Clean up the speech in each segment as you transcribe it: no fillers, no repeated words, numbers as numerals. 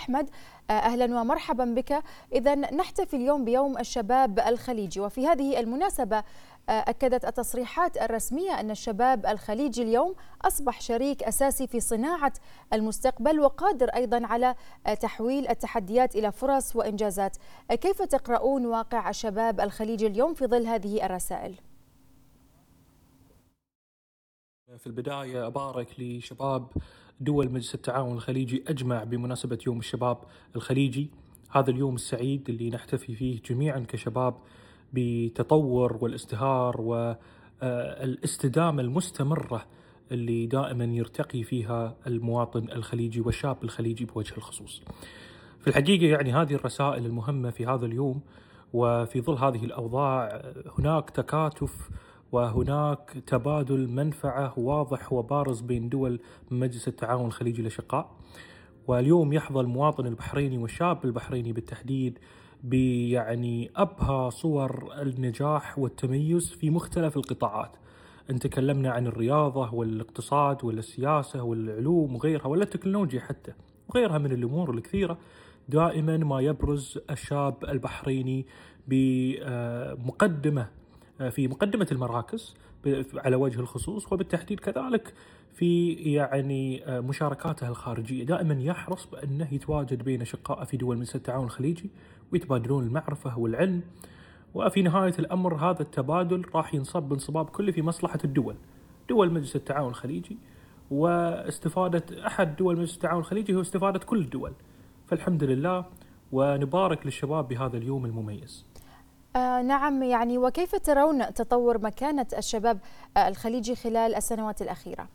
أحمد، أهلا ومرحبا بك. إذا نحتفل اليوم بيوم الشباب الخليجي، وفي هذه المناسبة أكدت التصريحات الرسمية أن الشباب الخليجي اليوم أصبح شريك أساسي في صناعة المستقبل وقادر أيضا على تحويل التحديات إلى فرص وإنجازات. كيف تقرؤون واقع الشباب الخليجي اليوم في ظل هذه الرسائل؟ في البداية أبارك لشباب دول مجلس التعاون الخليجي أجمع بمناسبة يوم الشباب الخليجي، هذا اليوم السعيد اللي نحتفي فيه جميعا كشباب بتطور والازدهار والاستدامة المستمرة اللي دائما يرتقي فيها المواطن الخليجي والشاب الخليجي بوجه الخصوص. في الحقيقة يعني هذه الرسائل المهمة في هذا اليوم، وفي ظل هذه الأوضاع هناك تكاتف وهناك تبادل منفعة واضح وبارز بين دول مجلس التعاون الخليجي الأشقاء. واليوم يحظى المواطن البحريني والشاب البحريني بالتحديد يعني أبهى صور النجاح والتميز في مختلف القطاعات. إن تكلمنا عن الرياضة والاقتصاد والسياسة والعلوم وغيرها، ولا التكنولوجيا حتى وغيرها من الأمور الكثيرة، دائما ما يبرز الشاب البحريني بمقدمة في مقدمة المراكز على وجه الخصوص، وبالتحديد كذلك في يعني مشاركاته الخارجية. دائما يحرص بأنه يتواجد بين أشقائه في دول مجلس التعاون الخليجي ويتبادلون المعرفة والعلم، وفي نهاية الأمر هذا التبادل راح ينصب انصباب كله في مصلحة دول مجلس التعاون الخليجي، واستفادة أحد دول مجلس التعاون الخليجي هو استفادة كل الدول. فالحمد لله ونبارك للشباب بهذا اليوم المميز. نعم، يعني وكيف ترون تطور مكانة الشباب الخليجي خلال السنوات الأخيرة؟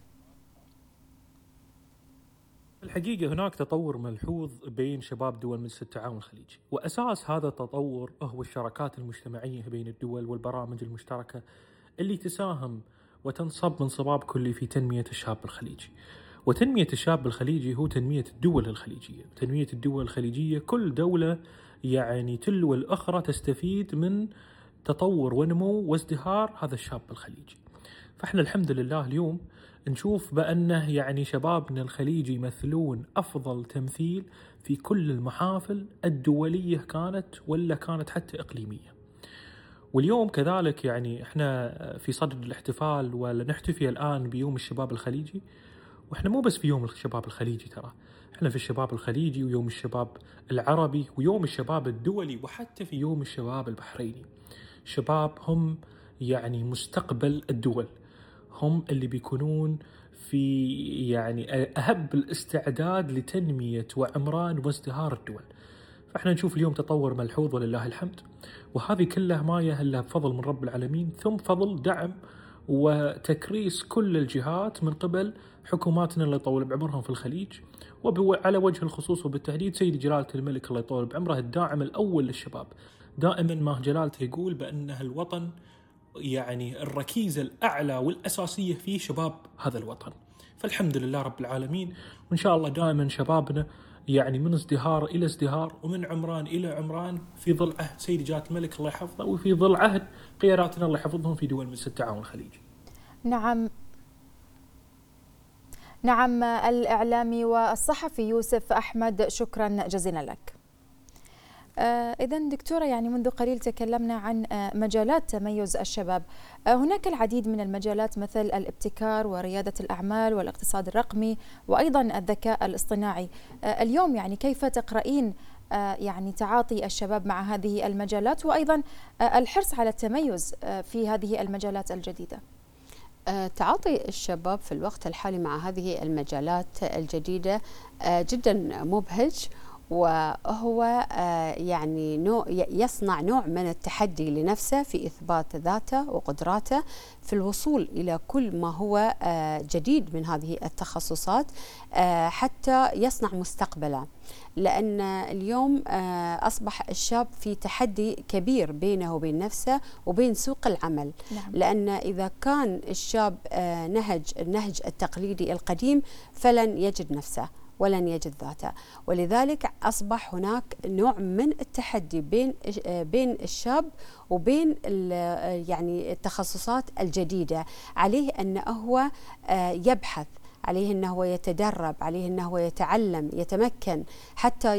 الحقيقة هناك تطور ملحوظ بين شباب دول مجلس التعاون الخليجي، وأساس هذا التطور هو الشراكات المجتمعية بين الدول والبرامج المشتركة اللي تساهم وتنصب انصباب كلي في تنمية الشاب الخليجي. وتنمية الشاب الخليجي هو تنمية الدول الخليجية. تنمية الدول الخليجية كل دولة يعني تلو الأخرى تستفيد من تطور ونمو وازدهار هذا الشاب الخليجي. فإحنا الحمد لله اليوم نشوف بأنه يعني شبابنا الخليجي يمثلون أفضل تمثيل في كل المحافل الدولية كانت ولا كانت حتى إقليمية. واليوم كذلك يعني إحنا في صدد الاحتفال ولا نحتفي الآن بيوم الشباب الخليجي، وإحنا مو بس في يوم الشباب الخليجي، ترى إحنا في الشباب الخليجي ويوم الشباب العربي ويوم الشباب الدولي وحتى في يوم الشباب البحريني. شباب هم يعني مستقبل الدول، هم اللي بيكونون في يعني أهب الاستعداد لتنمية وعمران وازدهار الدول. فإحنا نشوف اليوم تطور ملحوظ ولله الحمد، وهذه كلها ما إلا بفضل من رب العالمين، ثم فضل دعم وتكريس كل الجهات من قبل حكوماتنا الله يطول بعمرهم في الخليج، وعلى وجه الخصوص وبالتحديد سيد جلالة الملك الله يطول بعمره الداعم الأول للشباب. دائما ما جلالته يقول بأنه الوطن يعني الركيزة الأعلى والأساسية فيه شباب هذا الوطن. فالحمد لله رب العالمين، وإن شاء الله دائما شبابنا يعني من ازدهار إلى ازدهار ومن عمران إلى عمران في ظل عهد سيد جلالة الملك الله يحفظه، وفي ظل عهد قياداتنا الله يحفظهم في دول مجلس التعاون الخليجي. نعم، الإعلامي والصحفي يوسف أحمد، شكرا جزيلا لك. إذن دكتورة، يعني منذ قليل تكلمنا عن مجالات تميز الشباب. هناك العديد من المجالات مثل الابتكار وريادة الأعمال والاقتصاد الرقمي وأيضا الذكاء الاصطناعي. اليوم يعني كيف تقرأين يعني تعاطي الشباب مع هذه المجالات وأيضا الحرص على التميز في هذه المجالات الجديدة؟ تعاطي الشباب في الوقت الحالي مع هذه المجالات الجديدة جدا مبهج، وهو يعني يصنع نوع من التحدي لنفسه في إثبات ذاته وقدراته في الوصول إلى كل ما هو جديد من هذه التخصصات حتى يصنع مستقبله. لأن اليوم أصبح الشاب في تحدي كبير بينه وبين نفسه وبين سوق العمل. نعم. لأن إذا كان الشاب النهج التقليدي القديم فلن يجد نفسه ولن يجد ذاته، ولذلك أصبح هناك نوع من التحدي بين الشاب وبين يعني التخصصات الجديدة. عليه أنه هو يبحث، عليه أنه هو يتدرب، عليه أنه هو يتعلم، يتمكن حتى